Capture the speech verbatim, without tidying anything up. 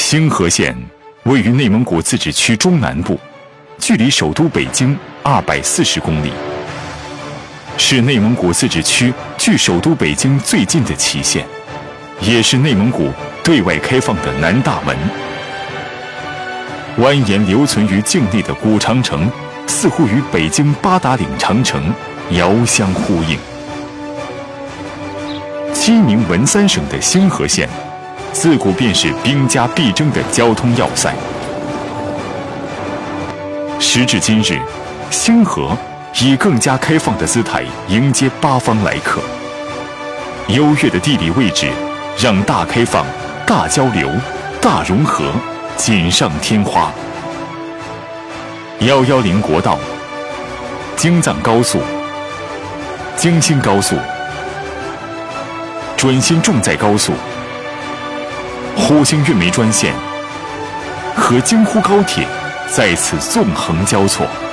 兴和县位于内蒙古自治区中南部，距离首都北京二百四十公里，是内蒙古自治区距首都北京最近的旗县，也是内蒙古对外开放的南大门。蜿蜒留存于境内的古长城，似乎与北京八达岭长城遥相呼应。鸡鸣文三省的兴和县，自古便是兵家必争的交通要塞。时至今日，兴和以更加开放的姿态迎接八方来客。优越的地理位置，让大开放、大交流、大融合锦上添花。一一零国道、京藏高速、京新高速、准新重载高速、呼兴运煤专线和京沪高铁在此纵横交错。